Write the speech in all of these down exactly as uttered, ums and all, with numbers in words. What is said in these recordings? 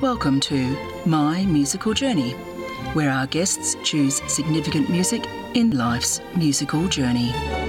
Welcome to My Musical Journey, where our guests choose significant music in life's musical journey.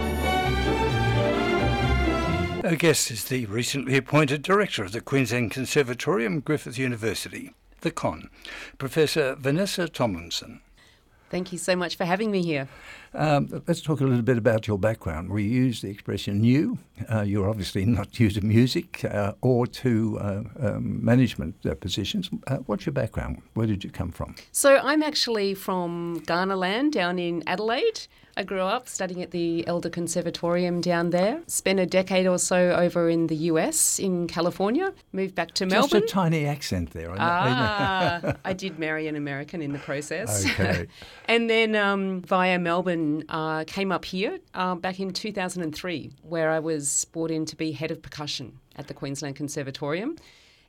Our guest is the recently appointed Director of the Queensland Conservatorium, Griffith University, the Con, Professor Vanessa Tomlinson. Thank you so much for having me here. Um, let's talk a little bit about your background. We use the expression new. Uh, you're obviously not new to music uh, or to uh, um, management uh, positions. Uh, what's your background? Where did you come from? So I'm actually from Ghanaland down in Adelaide. I grew up studying at the Elder Conservatorium down there. Spent a decade or so over in the U S, in California. Moved back to Melbourne. Just a tiny accent there. I Ah, I did marry an American in the process. Okay. And then um, via Melbourne, uh, came up here uh, back in two thousand three, where I was brought in to be head of percussion at the Queensland Conservatorium.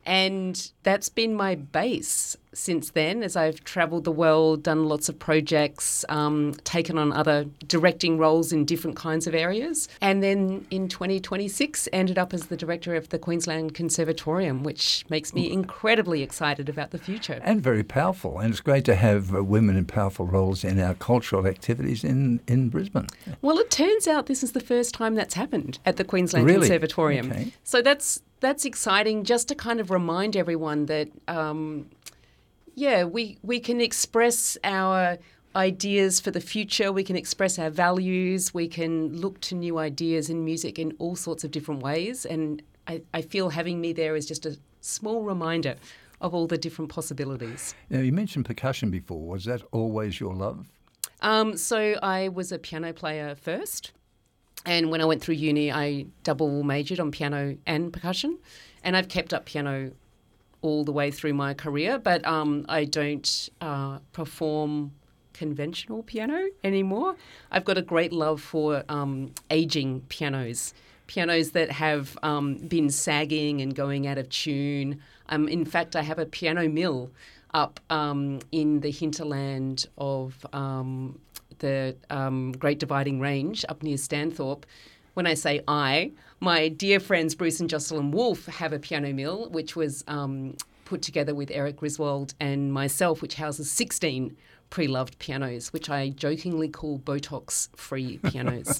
And that's been my base since then, as I've travelled the world, done lots of projects, um, taken on other directing roles in different kinds of areas. And then in twenty twenty-six, ended up as the director of the Queensland Conservatorium, which makes me incredibly excited about the future. And very powerful. And it's great to have uh, women in powerful roles in our cultural activities in, in Brisbane. Well, it turns out this is the first time that's happened at the Queensland Really? Conservatorium. Okay. So that's that's exciting, just to kind of remind everyone that, um, yeah, we, we can express our ideas for the future, we can express our values, we can look to new ideas in music in all sorts of different ways. And I, I feel having me there is just a small reminder of all the different possibilities. Now, you mentioned percussion before. Was that always your love? Um, so I was a piano player first. And when I went through uni, I double majored on piano and percussion. And I've kept up piano all the way through my career, but um, I don't uh, perform conventional piano anymore. I've got a great love for um, aging pianos, pianos that have um, been sagging and going out of tune. Um, in fact, I have a piano mill up um, in the hinterland of um, the um, Great Dividing Range up near Stanthorpe. When I say I, my dear friends Bruce and Jocelyn Wolfe have a piano mill, which was um, put together with Eric Griswold and myself, which houses sixteen pre-loved pianos, which I jokingly call Botox-free pianos.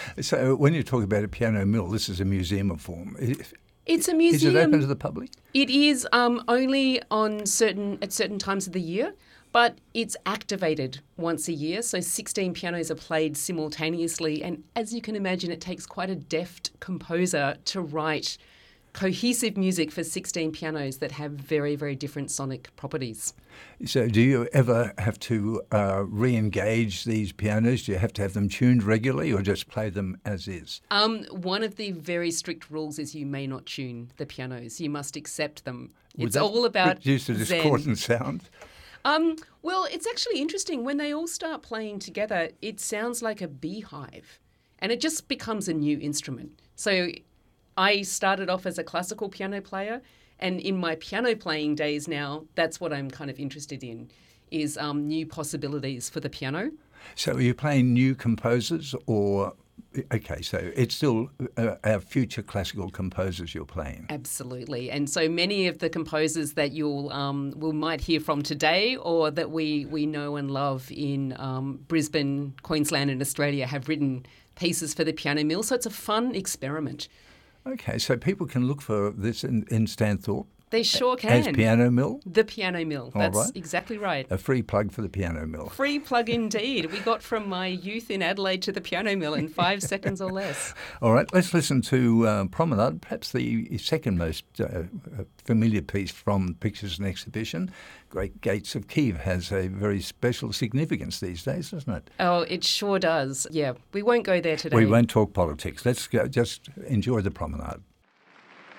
So when you talk about a piano mill, this is a museum of form. It's a museum. Is it open to the public? It is um, only on certain at certain times of the year, but it's activated once a year. So sixteen pianos are played simultaneously. And as you can imagine, it takes quite a deft composer to write cohesive music for sixteen pianos that have very, very different sonic properties. So do you ever have to uh, re-engage these pianos? Do you have to have them tuned regularly or just play them as is? Um, one of the very strict rules is you may not tune the pianos. You must accept them. Would It's that all about produce a Zen. discordant sound? Um, well, it's actually interesting. When they all start playing together, it sounds like a beehive, and it just becomes a new instrument. So I started off as a classical piano player, and in my piano playing days now, that's what I'm kind of interested in, is um, new possibilities for the piano. So are you playing new composers or... Okay, so it's still uh, our future classical composers you're playing. Absolutely, and so many of the composers that you'll um, we might hear from today, or that we we know and love in um, Brisbane, Queensland, and Australia, have written pieces for the piano mill. So it's a fun experiment. Okay, so people can look for this in, in Stanthorpe. They sure can. As Piano Mill? The Piano Mill. All That's right. exactly right. A free plug for the Piano Mill. Free plug indeed. We got from my youth in Adelaide to the Piano Mill in five seconds or less. All right, let's listen to uh, Promenade, perhaps the second most uh, familiar piece from Pictures and Exhibition. Great Gates of Kiev has a very special significance these days, doesn't it? Oh, it sure does. Yeah, we won't go there today. We won't talk politics. Let's go, just enjoy the promenade.